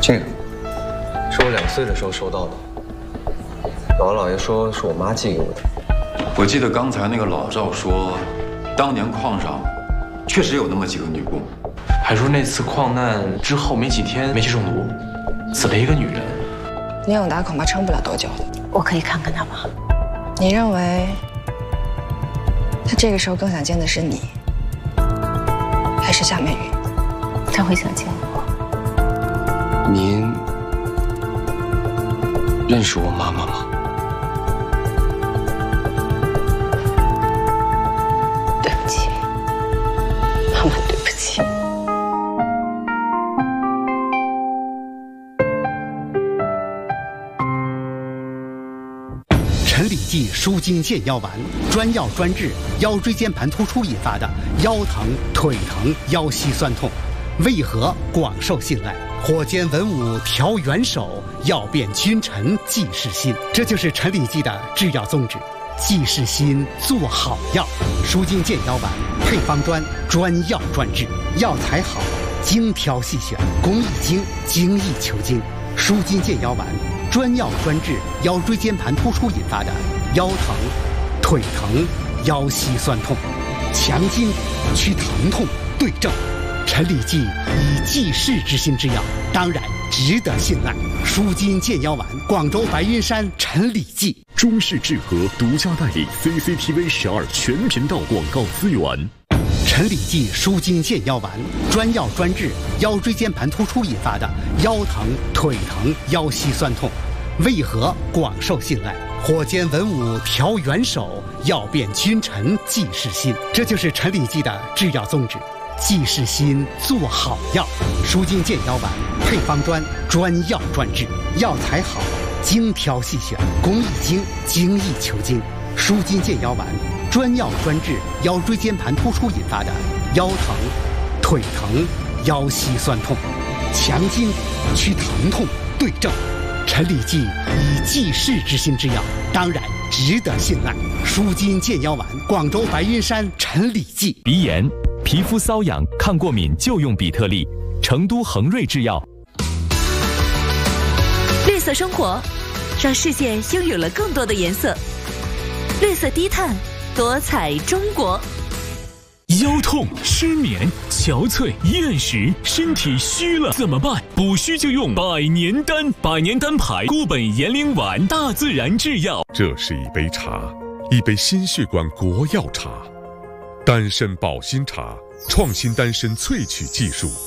这个是我2岁的时候收到的，姥姥姥爷说是我妈寄给我的。 我记得刚才那个老赵说，当年矿上确实有那么几个女工， 还说那次矿难之后没几天煤气中毒，死了一个女人。 林永达恐怕撑不了多久的。 我可以看看他吗？ 你认为他这个时候更想见的是你，还是夏美云？ 他会想见我。 您认识我妈妈吗？ 对不起，妈妈，对不起。 陈李济舒筋健腰丸，专药专治腰椎间盘突出引发的腰疼、腿疼、腰膝酸痛，为何广受信赖？火尖文武调元首，药变君臣济世心。这就是陈李济的制药宗旨，济世心，做好药。舒筋健腰丸配方专，专药专治，药材好，精挑细选，工艺精，精益求精。舒筋健腰丸专药专治腰椎间盘突出引发的腰疼、腿疼、腰膝酸痛，强筋去疼痛，对症。陈李济以济世之心之药，当然值得信赖。舒筋健腰丸，广州白云山陈李济。 中式制和独家代理 CCTV 12全频道广告资源。 陈李济舒筋健腰丸，专药专治腰椎间盘突出引发的腰疼、腿疼、腰膝酸痛，为何广受信赖？火尖文武调元首，药变君臣济世心。这就是陈李济的制药宗旨，济世心，做好药。舒筋健腰丸配方专，专药专治，药材好，精挑细选，工艺精，精益求精。舒筋健腰丸专药专治腰椎间盘突出引发的腰疼、腿疼、腰膝酸痛，强筋去疼痛，对症。陈李济以济世之心之药，当然值得信赖。舒筋健腰丸，广州白云山陈李济。 鼻炎、皮肤瘙痒、抗过敏就用比特利，成都恒瑞制药。 绿色生活，让世界拥有了更多的颜色。绿色低碳，多彩中国。 腰痛、失眠、憔悴、厌食，身体虚了怎么办？补虚就用百年丹，百年丹牌固本延龄丸，大自然制药。 这是一杯茶，一杯心血管国药茶，丹参保心茶，创新丹参萃取技术。